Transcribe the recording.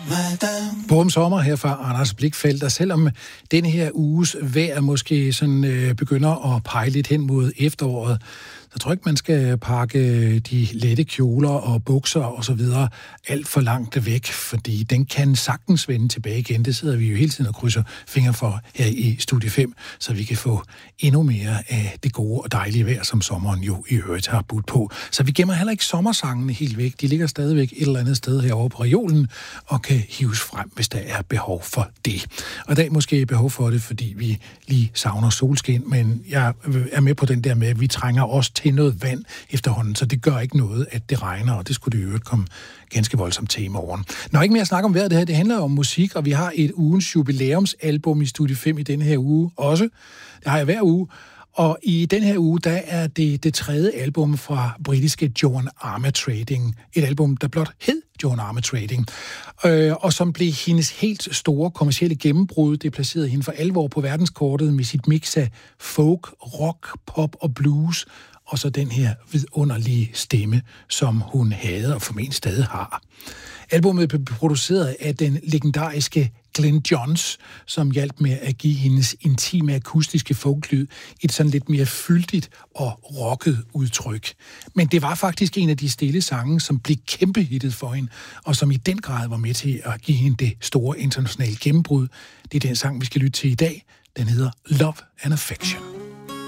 Borum sommer her fra Anders Blichfeldt, og selvom den her uges vejr måske sådan begynder at pege lidt hen mod efteråret, så tror jeg ikke, man skal pakke de lette kjoler og bukser og så videre alt for langt væk, fordi den kan sagtens vende tilbage igen. Det sidder vi jo hele tiden og krydser fingre for her i Studie 5, så vi kan få endnu mere af det gode og dejlige vejr, som sommeren jo i øvrigt har budt på. Så vi gemmer heller ikke sommersangene helt væk. De ligger stadigvæk et eller andet sted herovre på reolen og kan hives frem, hvis der er behov for det. Og i dag måske behov for det, fordi vi lige savner solskin, men jeg er med på den der med, at vi trænger også til noget vand efterhånden, så det gør ikke noget, at det regner, og det skulle det i øvrigt komme ganske voldsomt til i morgen. Nå, ikke mere at snakke om vejret, det her, det handler om musik, og vi har et ugens jubilæumsalbum i Studie 5 i denne her uge også. Det har jeg hver uge, og i den her uge, der er det tredje album fra britiske Joan Armatrading. Et album, der blot hed Joan Armatrading, og som blev hendes helt store kommercielle gennembrud. Det placerede hende for alvor på verdenskortet med sit mix af folk, rock, pop og blues, og så den her vidunderlige stemme, som hun havde og formentlig stadig har. Albummet blev produceret af den legendariske Glyn Johns, som hjalp med at give hendes intime akustiske folklyd et sådan lidt mere fyldigt og rocket udtryk. Men det var faktisk en af de stille sange, som blev kæmpehittet for hende, og som i den grad var med til at give hende det store internationale gennembrud. Det er den sang, vi skal lytte til i dag. Den hedder Love and Affection.